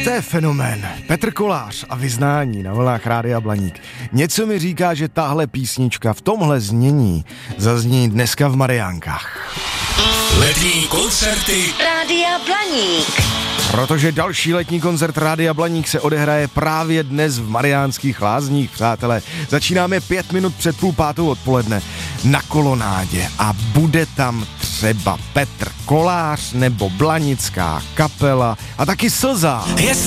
To je fenomén. Petr Kolář a Vyznání na vlnách Rádia Blaník. Něco mi říká, že tahle písnička v tomhle znění zazní dneska v Mariánkách. Letní koncerty Rádia Blaník. Protože další letní koncert Rádia Blaník se odehraje právě dnes v Mariánských Lázních, přátelé. Začínáme 5 minut před 4:30 odpoledne na Kolonádě a bude tam třeba Petr Kolář nebo Blanická kapela a taky Slza.